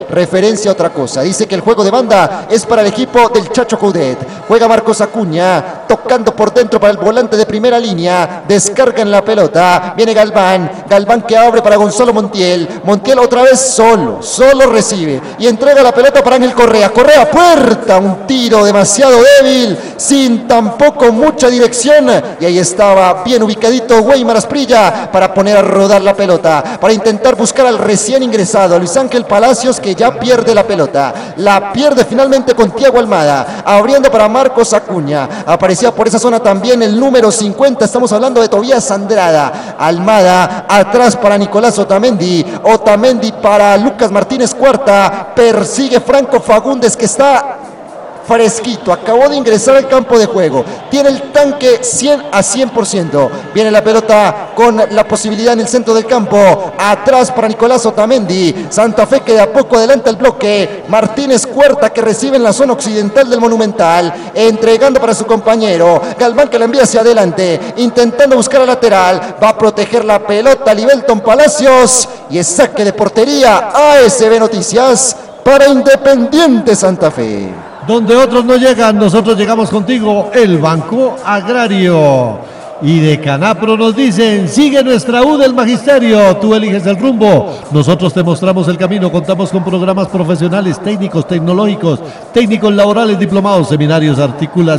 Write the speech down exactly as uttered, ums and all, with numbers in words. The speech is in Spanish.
referencia a otra cosa. Dice que el juego de banda es para el equipo del Chacho Coudet. Juega Marcos Acuña, tocando por dentro para el volante de primera línea. Descarga en la pelota. Viene Galván. Galván que abre para Gonzalo Montiel. Montiel otra vez solo. Solo recibe. Y entrega la pelota para Ángel Correa. Correa, puerta. Un tiro demasiado débil. Sin tampoco mucha dirección. Y ahí estaba bien ubicadito Weimar Asprilla para poner a rodar la pelota. Para intentar buscar al recién ingresado Luis Ángel Palacios, que ya pierde la pelota. La pierde finalmente con Thiago Almada. Abriendo para Marcos Acuña. Aparecía por esa zona también el número cincuenta. Estamos hablando de Tobías Andrada. Almada atrás para Nicolás Otamendi. Otamendi para Lucas Martínez Cuarta. Persigue Franco Fagundes, que está fresquito, acabó de ingresar al campo de juego, tiene el tanque cien a cien por ciento, viene la pelota con la posibilidad en el centro del campo, atrás para Nicolás Otamendi, Santa Fe que de a poco adelanta el bloque, Martínez Cuarta que recibe en la zona occidental del Monumental, entregando para su compañero, Galván que la envía hacia adelante, intentando buscar al lateral, va a proteger la pelota Libelton Palacios, y es saque de portería. A S B Noticias para Independiente Santa Fe. Donde otros no llegan, nosotros llegamos contigo, el Banco Agrario. Y de Canapro nos dicen, sigue nuestra U del Magisterio, tú eliges el rumbo, nosotros te mostramos el camino, contamos con programas profesionales, técnicos, tecnológicos, técnicos laborales, diplomados, seminarios, articulados.